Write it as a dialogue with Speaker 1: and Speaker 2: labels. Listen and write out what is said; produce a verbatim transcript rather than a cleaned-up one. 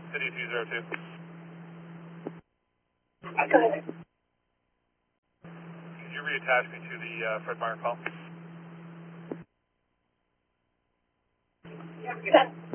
Speaker 1: City two zero two.
Speaker 2: Go ahead.
Speaker 1: Could you reattach me to the uh, Fred Meyer call?
Speaker 2: Yeah,